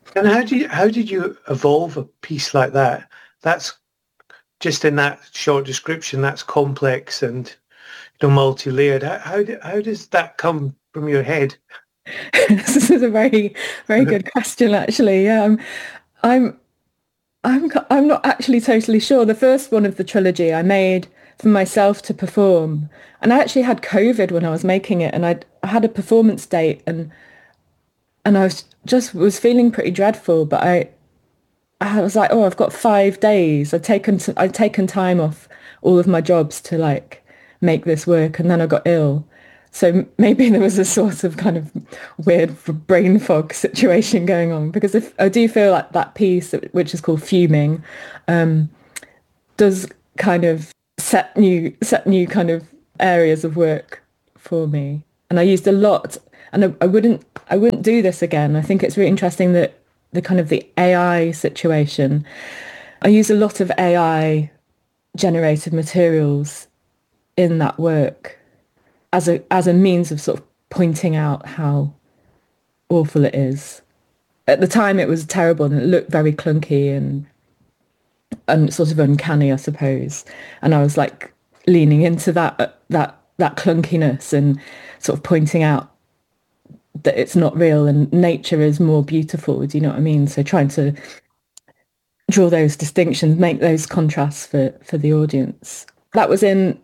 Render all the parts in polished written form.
And how did you evolve a piece like that? That's just in that short description. That's complex and multi-layered. How does that come from your head? This is a very, very good question, actually. I'm, I'm not actually totally sure. The first one of the trilogy I made for myself to perform, and I actually had COVID when I was making it, and I had a performance date, and I was feeling pretty dreadful, but I was like, oh, I've got 5 days. I'd taken time off all of my jobs to like make this work, and then I got ill. So maybe there was a sort of kind of weird brain fog situation going on because if I do feel like that piece, which is called Fuming, does kind of set new kind of areas of work for me. And I used a lot, and I wouldn't do this again. I think it's really interesting that the kind of the AI situation. I use a lot of AI generated materials in that work as a means of sort of pointing out how awful it is. At the time, it was terrible and it looked very clunky and sort of uncanny, I suppose. And I was like leaning into that clunkiness and sort of pointing out that it's not real and nature is more beautiful. Do you know what I mean? So trying to draw those distinctions, make those contrasts for the audience. That was in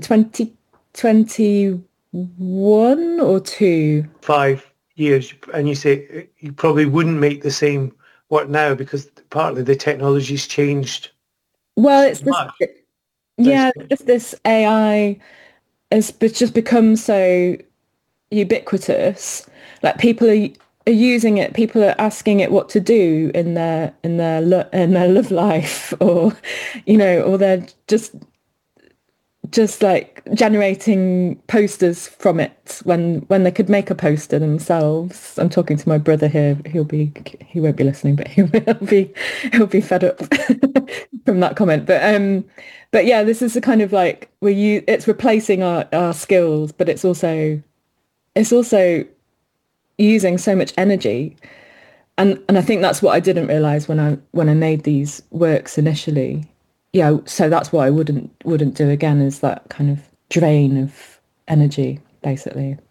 2021 or two. 5 years, and you say you probably wouldn't make the same work now because partly the technology's changed Well, so it's this, much. That's yeah, just this AI has just become so ubiquitous. Like are using it. People are asking it what to do in their love life, or or they're just like generating posters from it when they could make a poster themselves. I'm talking to my brother here. He won't be listening, but he'll be fed up from that comment. But yeah, this is a kind of like it's replacing our skills, but it's also using so much energy. And I think that's what I didn't realize when I made these works initially. Yeah, so that's what I wouldn't do again is that kind of drain of energy, basically.